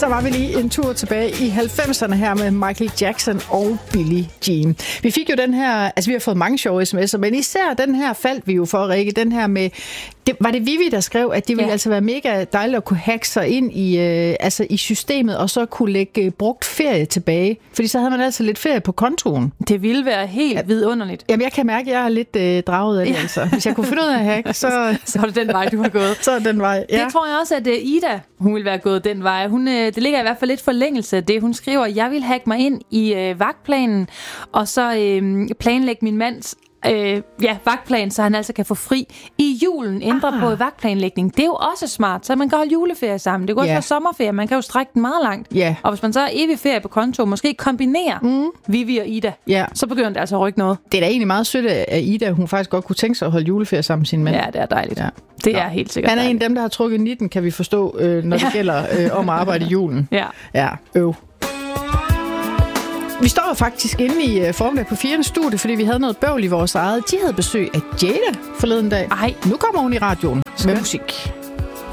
var vi lige en tur tilbage i 90'erne her med Michael Jackson og Billie Jean. Vi fik jo den her, altså vi har fået mange sjove sms'er, men især den her faldt vi jo for, Rikke, den her med, var det Vivi, der skrev, at det ville altså være mega dejligt at kunne hacke sig ind i systemet, og så kunne lægge brugt ferie tilbage, fordi så havde man altså lidt ferie på kontoen. Det ville være helt vidunderligt. Jamen, jeg kan mærke, at jeg er lidt draget af det, altså. Hvis jeg kunne finde ud af at hacke, så er det den vej, du har gået. Så er den vej, ja. Det tror jeg også, at Ida, hun vil være gået den vej. Det ligger i hvert fald lidt forlængelse af det. Hun skriver, at jeg vil hacke mig ind i vagtplanen, og så planlægge min mands vagtplan, så han altså kan få fri i julen, ændre på vagtplanlægning. Det er jo også smart, så man kan holde juleferie sammen. Det kan også være sommerferie, man kan jo strække den meget langt. Og hvis man så er evig ferie på konto, måske kombinere Vivi og Ida, så begynder det altså at rykke noget. Det er da egentlig meget sødt af Ida, hun faktisk godt kunne tænke sig at holde juleferie sammen med sin mand. Ja, det er dejligt. Ja. Det er helt sikkert. Han er en af dem, der har trukket 19, kan vi forstå, når det gælder om at arbejde i julen. Vi står jo faktisk inde i formiddag på 4. studie, fordi vi havde noget bøvl i vores eget. De havde besøg af Jada forleden dag. Nu kommer hun i radioen med musik.